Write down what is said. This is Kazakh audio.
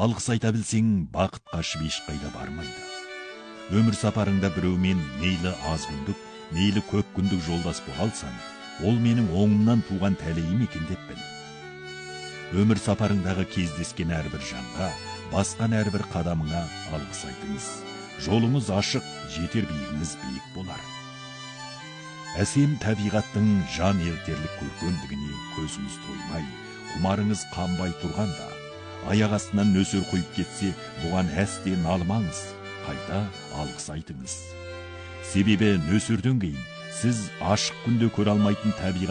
Алғыс айта білсең, бақыт қашып ешқайда бармайды. Өмір сапарыңда біреумен мейлі аз күндік, мейлі көп күндік жолдас болсаң, ол менің оңымнан туған тәлейім екен деп біл. Өмір сапарыңдағы кездескен әрбір жанға, басқан әрбір қадамыңа алғыс айтыңыз. Жолыңыз ашық, жетер биігіңіз биік болар. Әсем табиғаттың жан елтерлік көркемдігіне көзіңіз тоймай, құмарыңыз қанбай тұрғанда, аяқ астынан нөсер құйып кетсе, бұған әстен налымаңыз, қайта алғыс айтыңыз. Себебі нөсерден кейін сіз ашық күнде көре алмайтын табиғат